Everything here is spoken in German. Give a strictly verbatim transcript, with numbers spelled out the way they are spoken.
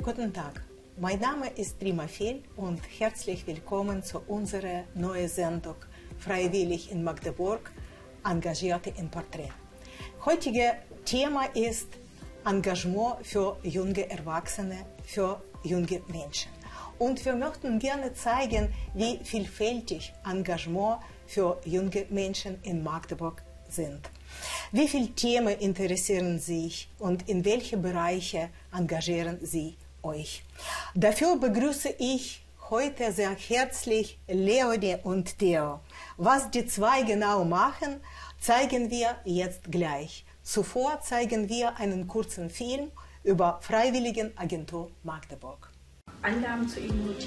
Guten Tag, mein Name ist Rima Fehl und herzlich willkommen zu unserer neuen Sendung Freiwillig in Magdeburg, Engagierte im Porträt. Heutige Thema ist Engagement für junge Erwachsene, für junge Menschen. Und wir möchten gerne zeigen, wie vielfältig Engagement für junge Menschen in Magdeburg sind. Wie viele Themen interessieren Sie und in welche Bereiche engagieren Sie euch? Dafür begrüße ich heute sehr herzlich Leonie und Theo. Was die zwei genau machen, zeigen wir jetzt gleich. Zuvor zeigen wir einen kurzen Film über Freiwilligenagentur Magdeburg. Angaben zu Ihnen